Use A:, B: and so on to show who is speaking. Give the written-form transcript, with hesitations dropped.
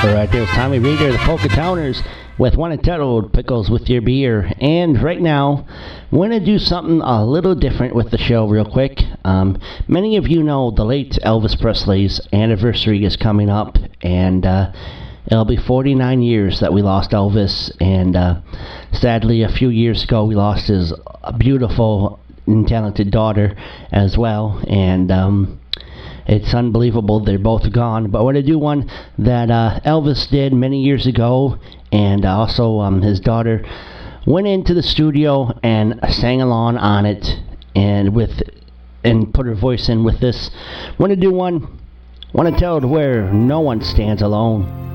A: Right there's Tommy Reader, the Polka Towners, with one entitled Pickles with Your Beer. And right now, we're going to do something a little different with the show real quick. Many of you know the late Elvis Presley's anniversary is coming up, and it'll be 49 years that we lost Elvis, and sadly a few years ago we lost his beautiful and talented daughter as well, and it's unbelievable they're both gone. But we're going to do one that Elvis did many years ago, and also his daughter went into the studio and sang along on it, and put her voice in with this. We're going to do one to tell it where no one stands alone.